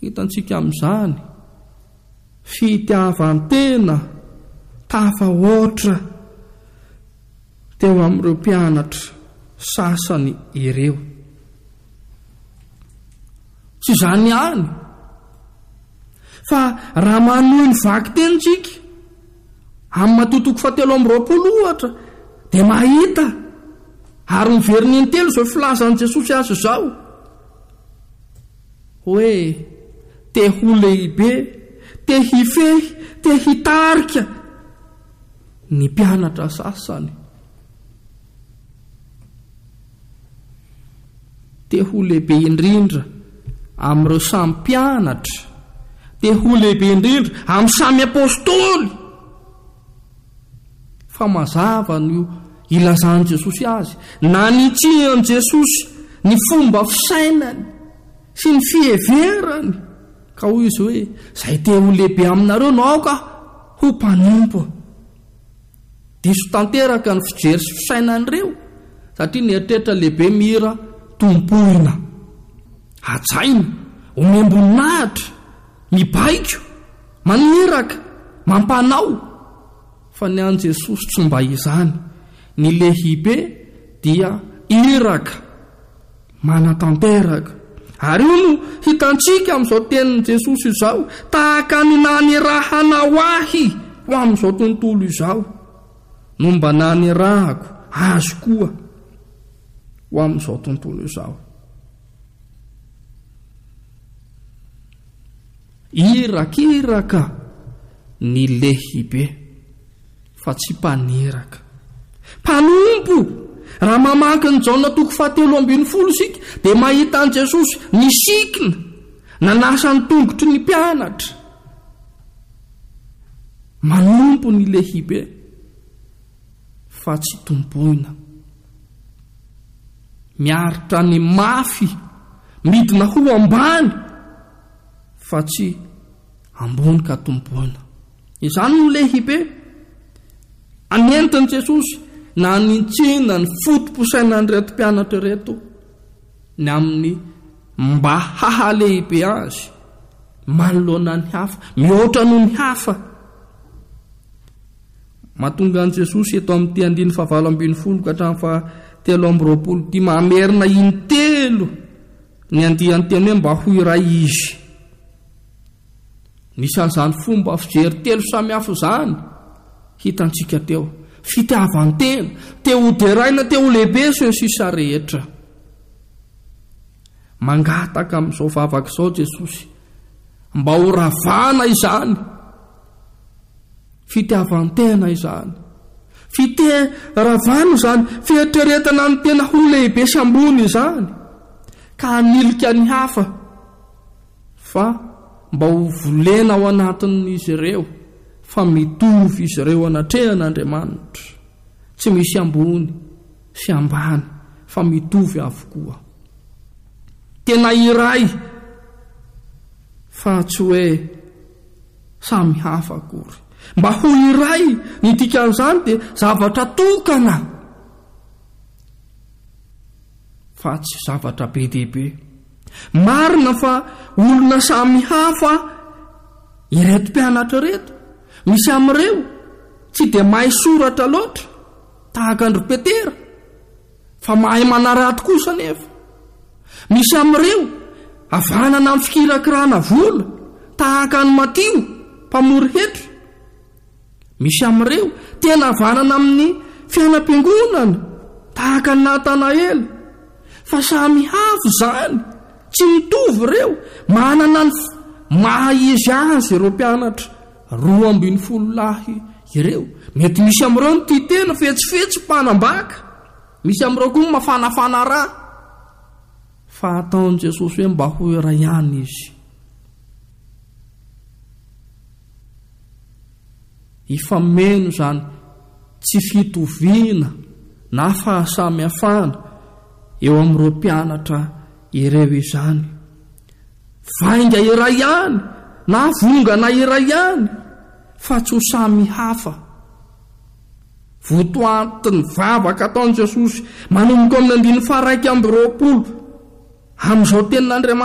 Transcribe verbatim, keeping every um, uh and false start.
hitantsika amin'izany fitiavantena tafahoatra teo amin'ireo mpianatra sasany ireo. Tsy izany ihany fa raha manohy ny vaky tenitsika amin'ny matotoko fahatelo amby roapolo ohatra dia mahita ary miveriny ny telo izao filazan'i Jesosy azy izao hoe te ho lehibe, te hifehy, te hitarika ny mpianatra sasany, te ho lehibe indrindra amin'ireo samy mpianatra, te ho lehibe indrindra amin'ny samy apôstôly. Fa mazava no ilazan'i Jesosy azy, na nitsihany Jesosy ny fomba fisainany sy ny fiheverany, ka hoy izy hoe izay te ho lehibe aminareo no aoka ho mpanompo. Diso tanteraka ny fijery sy fisainan'ireo satria ny eritreritra lehibe mira tompoina, hajaina, omemboninahitra, mibaiko, maniraka, mampanao. Fa ny an' Jesosy tsy mba izany. Ny lehibe dia iraka, manatanteraka. Ary io no hitantsika amin'izao tenin'i Jesosy izao, tahaka ny nanirahanao ahy ho amin'izao tontolo izao no mba nanirahako azy koa ho amin'izao tontolo izao. Irakiraka ny lehibe fa tsy mpaniraka. Mpanompo, raha mamaky ny Jaona toko fahatelo ambin'ny folo sika dia mahita an' Jesosy nisikina nanasa ny tongotry ny mpianatra. Manompo ny lehibe fa tsy tompoina, miaritra ny mafy midina ho ambany fa tsy ambony ka tompoina. Izany no lehibe anentin'i Jesosy na nitsina ny fotom-posainany reto mpianatra reto ny amin'ny mba hahalehibe azy manoloana ny hafa, mihoatra noho ny hafa. Mahatonga an' Jesosy eto amin'ny ty andiny fahavalo ambin'ny folo ka hatramin'ny fahatelo amby roapolo ty mamerina intelo ny andiany teny hoe mba ho iray izy. Nisan'izany fomba fijery telo samy hafa izany hitantsika teo, fitiavantena, te ho deraina, te ho lehibe sy ny sisa rehetra. Mangataka amin'izao vavaka izao Jesosy mba ho ravana izany fitiavantena izany, fiteravana izany fietreretana ny tena ho lehibe sy ambony izany ka hanilika ny hafa, fa mba ho volena ao anatin'izy ireo fa mitovy izy ireo anatrehan'Andriamanitra, tsy misy ambony sy ambany fa mitovy avokoa. Tena iray fa tsy hoe samy hafa akory. Mba ho iray ny dikan'izany dia zavatra tokana fa tsy zavatra be dehibe. Marina fa olona samy hafa ireto mpianatra reto, misy amin'ireo tsy dia mahay soratra loatra tahaka andry Petera fa mahay manarato kosa nefa. Misy amin'ireo avanana amin'ny fikirakirana vola tahaka ny Matio mpamory hetra. Misy amin'ireo tena avanana amin'ny fianam-piangonana tahaka ny Natanaela. Fa samy hafa izany, tsy mitovy ireo, manana ny maha izy azy ireo mpianatra roa ambin'ny folo lahy ireo. Mety misy amin'ireo ny tia tena fetsifetsy mpanambaka, misy amin'ireo koa mafanafana raha, fa ataon'i Jesosy hoe mba ho iray ihany izy. Ifameno izany tsy fitoviana na fahasamihafana eo amin'ireo mpianatra ireo izany. Vainga iray ihany na vongana iray ihany fa tsy ho samy hafa. Votoantiny vavaka ataon'i Jesosy manomboka amin'ny andiny faha iraika amby roapolo amin'izao tenin'Andriamanitra